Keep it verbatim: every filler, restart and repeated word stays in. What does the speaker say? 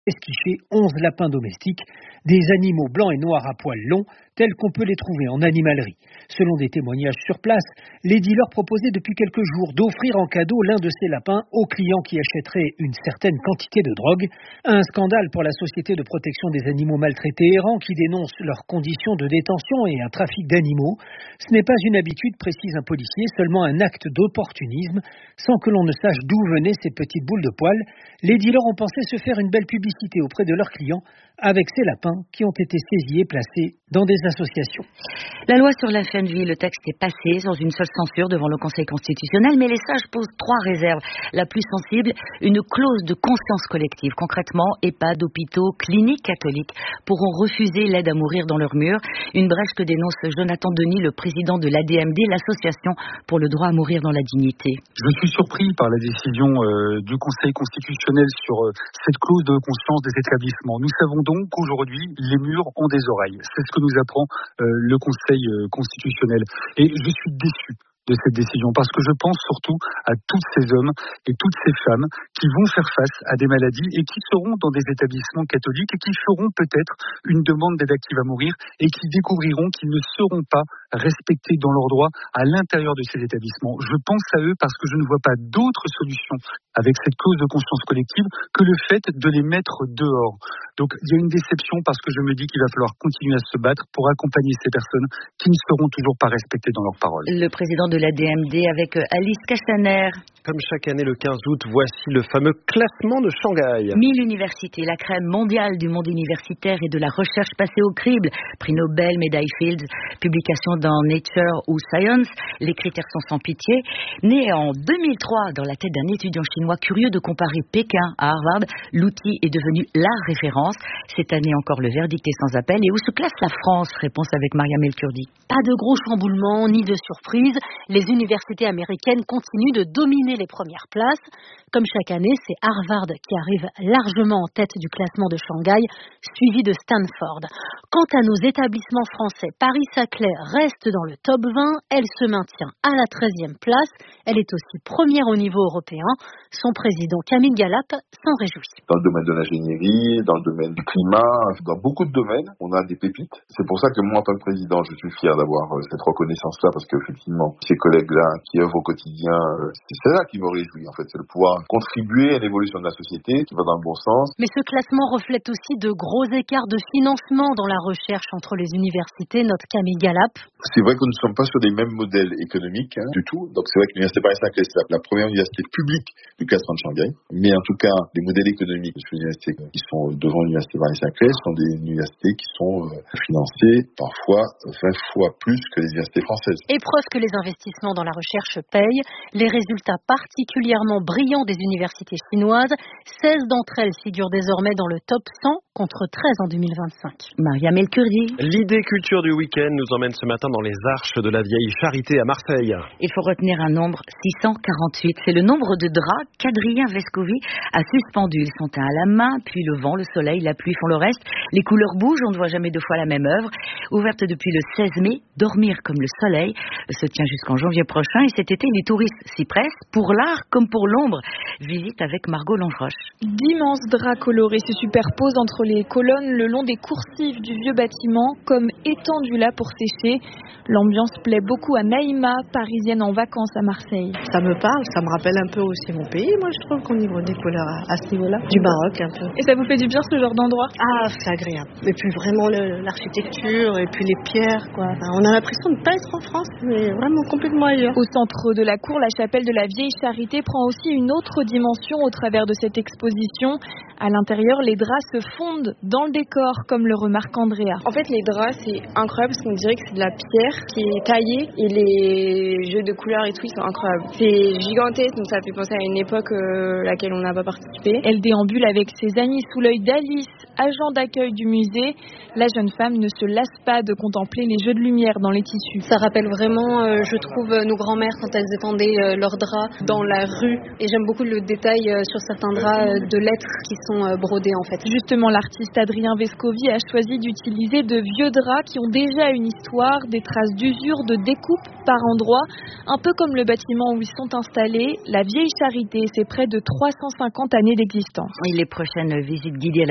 esquiché onze lapins domestiques, des animaux blancs et noirs à poils longs, tels qu'on peut les trouver en animalerie. Selon des témoignages sur place, les dealers proposaient depuis quelques jours d'offrir en cadeau l'un de ces lapins aux clients qui achèteraient une certaine quantité de drogue. Un scandale pour la Société de protection des animaux maltraités errants qui dénonce leurs conditions de détention et un trafic d'animaux. Ce n'est pas une habitude, précise un policier, seulement un acte d'opportunisme. Sans que l'on ne sache d'où venaient ces petites boules de poils, les dealers ont pensé se faire une belle publicité auprès de leurs clients avec ces lapins qui ont été saisis et placés dans des associations. La loi sur la fin de vie, le texte est passé sans une seule censure devant le Conseil constitutionnel, mais les sages posent trois réserves. La plus sensible, une clause de conscience collective. Concrètement, EHPAD, hôpitaux, cliniques catholiques pourront refuser l'aide à mourir dans leurs murs. Une brèche que dénonce Jonathan Denis, le président de l'A D M D, l'association pour le droit à mourir dans la dignité. Je suis surpris par la décision euh, du Conseil constitutionnel sur euh, cette clause de conscience des établissements. Nous savons donc qu'aujourd'hui, les murs ont des oreilles. C'est ce que nous apprend euh, le Conseil euh, constitutionnel. Et je suis déçu de cette décision, parce que je pense surtout à tous ces hommes et toutes ces femmes qui vont faire face à des maladies et qui seront dans des établissements catholiques et qui feront peut-être une demande d'aide active à mourir et qui découvriront qu'ils ne seront pas respectés dans leurs droits à l'intérieur de ces établissements. Je pense à eux parce que je ne vois pas d'autre solution avec cette clause de conscience collective que le fait de les mettre dehors. Donc il y a une déception parce que je me dis qu'il va falloir continuer à se battre pour accompagner ces personnes qui ne seront toujours pas respectées dans leurs paroles. Le président de l'A D M D avec Alice Castaner. Comme chaque année le quinze août, voici le fameux classement de Shanghai. mille universités, la crème mondiale du monde universitaire et de la recherche passée au crible. Prix Nobel, médaille Fields, publication dans Nature ou Science. Les critères sont sans pitié. Né en deux mille trois dans la tête d'un étudiant chinois curieux de comparer Pékin à Harvard, l'outil est devenu la référence. Cette année encore, le verdict est sans appel. Et où se classe la France? Réponse avec Mariam El-Kurdi. Pas de gros chamboulements ni de surprises. Les universités américaines continuent de dominer les premières places. Comme chaque année, c'est Harvard qui arrive largement en tête du classement de Shanghai, suivi de Stanford. Quant à nos établissements français, Paris-Saclay reste dans le top vingt. Elle se maintient à la treizième place. Elle est aussi première au niveau européen. Son président, Camille Galap, s'en réjouit. Dans le domaine de l'ingénierie, dans le domaine du climat, dans beaucoup de domaines, on a des pépites. C'est pour ça que moi, en tant que président, je suis fier d'avoir cette reconnaissance-là, parce qu'effectivement, ces collègues-là qui œuvrent au quotidien, c'est ça qui me réjouit, en fait. C'est de pouvoir contribuer à l'évolution de la société qui va dans le bon sens. Mais ce classement reflète aussi de gros écarts de financement dans la recherche entre les universités, note Camille Galap. C'est vrai que nous ne sommes pas sur des mêmes modèles économiques hein, du tout. Donc c'est vrai que l'université Paris-Saclay, c'est la première université publique du classement de Shanghai. Mais en tout cas, les modèles économiques des universités qui sont devant l'université Paris-Saclay sont des universités qui sont euh, financées parfois vingt fois plus que les universités françaises. Et preuve que les investissements dans la recherche payent, les résultats particulièrement brillants des universités chinoises, seize d'entre elles figurent désormais dans le top cent contre treize en deux mille vingt-cinq. Mariam El-Kurdi. L'idée culture du week-end nous emmène ce matin dans les arches de la vieille Charité à Marseille. Il faut retenir un nombre six cent quarante-huit. C'est le nombre de draps qu'Adrien Vescovi a suspendus. Ils sont un à la main, puis le vent, le soleil, la pluie font le reste. Les couleurs bougent, on ne voit jamais deux fois la même œuvre. Ouverte depuis le seize mai, Dormir comme le soleil se tient jusqu'en janvier prochain. Et cet été, les touristes s'y pressent, pour l'art comme pour l'ombre. Visite avec Margot Longeroche. D'immenses draps colorés se superposent entre les colonnes le long des coursives du vieux bâtiment, comme étendus là pour sécher. L'ambiance plaît beaucoup à Naïma, parisienne en vacances à Marseille. Ça me parle, ça me rappelle un peu aussi mon pays. Moi, je trouve qu'on y voit des couleurs à, à ce niveau-là. Du Maroc, un peu. Et ça vous fait du bien, ce genre d'endroit? Ah, c'est agréable. Et puis vraiment le, l'architecture, et puis les pierres, quoi. Enfin, on a l'impression de ne pas être en France, mais vraiment complètement ailleurs. Au centre de la cour, la chapelle de la Vieille Charité prend aussi une autre dimension au travers de cette exposition. À l'intérieur, les draps se fondent dans le décor, comme le remarque Andrea. En fait, les draps, c'est incroyable parce qu'on dirait que c'est de la pierre qui est taillée et les jeux de couleurs et tout, ils sont incroyables. C'est gigantesque, donc ça fait penser à une époque euh, laquelle on n'a pas participé. Elle déambule avec ses amis sous l'œil d'Alice, agent d'accueil du musée. La jeune femme ne se lasse pas de contempler les jeux de lumière dans les tissus. Ça rappelle vraiment, euh, je trouve, nos grand-mères quand elles étendaient euh, leurs draps dans la rue. Et j'aime beaucoup le détail euh, sur certains draps euh, de lettres qui sont euh, brodés en fait. Justement, l'artiste Adrien Vescovi a choisi d'utiliser de vieux draps qui ont déjà une histoire, des traces d'usure, de découpe par endroits, un peu comme le bâtiment où ils sont installés. La Vieille Charité, c'est près de trois cent cinquante années d'existence. Et les prochaines visites guidées à la